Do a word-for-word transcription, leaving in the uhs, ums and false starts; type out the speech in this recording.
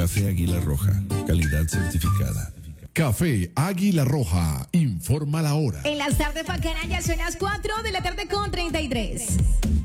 Café Águila Roja, calidad certificada. Café Águila Roja, informa la hora. En las tardes bacanas ya son las cuatro de la tarde con treinta y tres.